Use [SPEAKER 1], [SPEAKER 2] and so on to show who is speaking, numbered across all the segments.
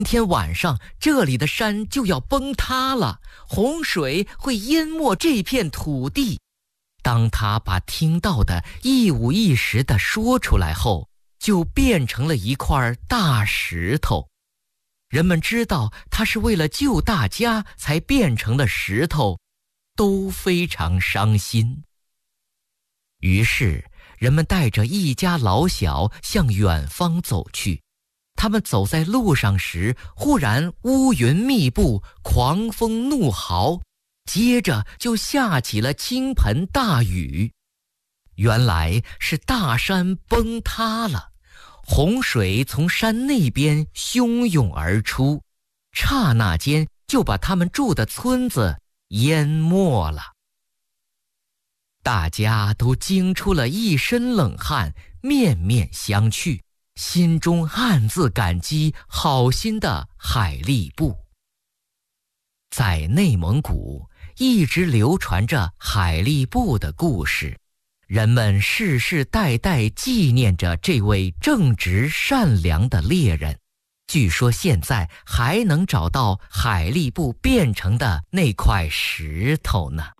[SPEAKER 1] 今天晚上这里的山就要崩塌了，洪水会淹没这片土地。当他把听到的一五一十地说出来后，就变成了一块大石头。人们知道他是为了救大家才变成了石头，都非常伤心。于是人们带着一家老小向远方走去。他们走在路上时，忽然乌云密布，狂风怒号，接着就下起了倾盆大雨。原来是大山崩塌了，洪水从山那边汹涌而出，刹那间就把他们住的村子淹没了。大家都惊出了一身冷汗，面面相觑，心中暗自感激好心的海力布。在内蒙古一直流传着海力布的故事，人们世世代代纪念着这位正直善良的猎人。据说现在还能找到海力布变成的那块石头呢。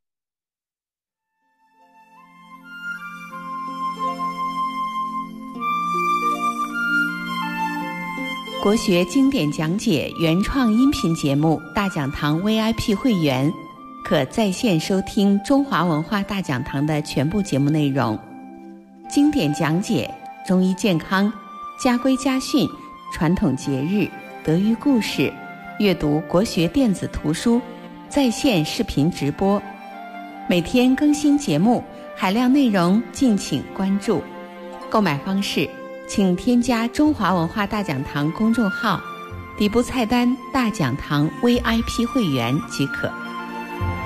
[SPEAKER 2] 国学经典讲解原创音频节目大讲堂 VIP 会员可在线收听中华文化大讲堂的全部节目内容，经典讲解、中医健康、家规家训、传统节日、德育故事，阅读国学电子图书，在线视频直播，每天更新节目，海量内容敬请关注。购买方式请添加中华文化大讲堂公众号，底部菜单大讲堂 VIP 会员即可。